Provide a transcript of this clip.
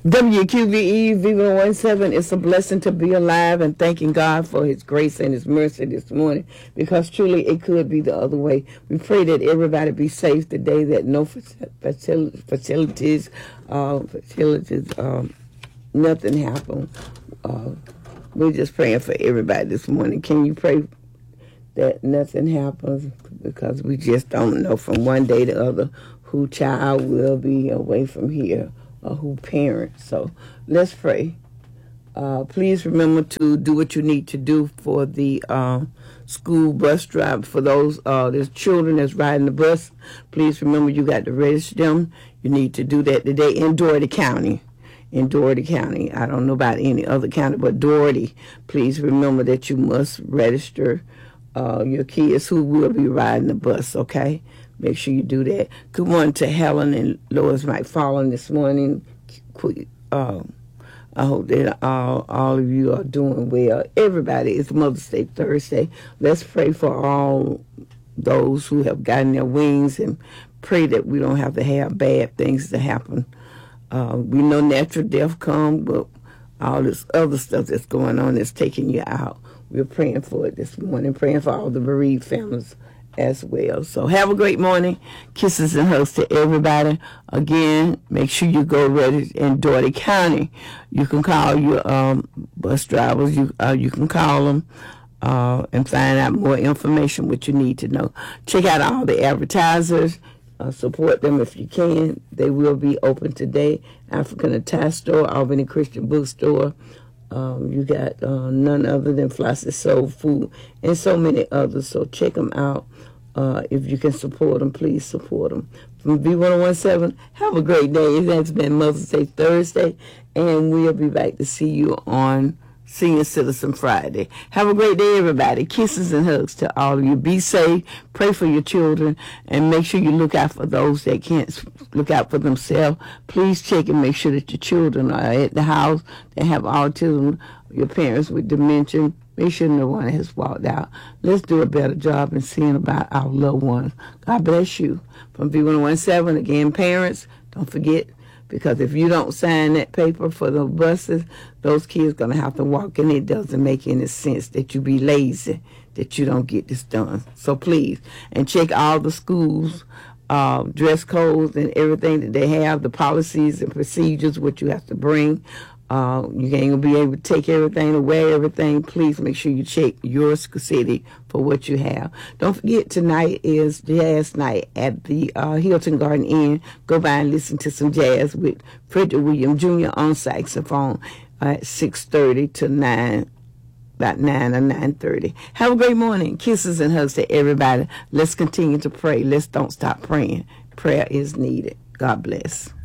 WQVE V117, it's a blessing to be alive and thanking God for his grace and his mercy this morning, because truly it could be the other way. We pray that everybody be safe today, that no facilities, nothing happen. We're just praying for everybody this morning. Can you pray that nothing happens, because we just don't know from one day to the other who child will be away from here or who parent. So let's pray. Please remember to do what you need to do for the school bus drive. For those there's children that's riding the bus, please remember you got to register them. You need to do that today in Dougherty County. In Dougherty County. I don't know about any other county, but Dougherty, please remember that you must register your kids who will be riding the bus, okay? Make sure you do that. Good morning to Helen and Lois McFarland this morning. I hope that all of you are doing well. Everybody, it's Mother's Day Thursday. Let's pray for all those who have gotten their wings and pray that we don't have to have bad things to happen. We know natural death comes, but all this other stuff that's going on is taking you out. We're praying for it this morning, praying for all the bereaved families as well. So have a great morning. Kisses and hugs to everybody. Again, make sure you go ready in Dougherty County. You can call your bus drivers. You can call them and find out more information, what you need to know. Check out all the advertisers. Support them if you can. They will be open today. African Attire Store, Albany Christian Bookstore. You got none other than Flossie Soul Food and so many others. So check them out. If you can support them, please support them. From V117, have a great day. It has been Mother's Day Thursday, and we'll be back to see you on Senior Citizen Friday. Have a great day, everybody. Kisses and hugs to all of you. Be safe. Pray for your children, and make sure you look out for those that can't look out for themselves. Please check and make sure that your children are at the house. They have autism, your parents with dementia. Make sure no one has walked out. Let's do a better job in seeing about our loved ones. God bless you. From V117, again, parents, don't forget, because if you don't sign that paper for the buses, those kids going to have to walk, and it doesn't make any sense that you be lazy, that you don't get this done. So please, and check all the schools, dress codes and everything that they have, the policies and procedures, what you have to bring. You ain't gonna be able to take everything away, everything. Please make sure you check your city for what you have. Don't forget, tonight is jazz night at the Hilton Garden Inn. Go by and listen to some jazz with Frederick Williams Jr. on saxophone at 6:30 to 9, about 9 or 9:30. Have a great morning. Kisses and hugs to everybody. Let's continue to pray. Let's don't stop praying. Prayer is needed. God bless.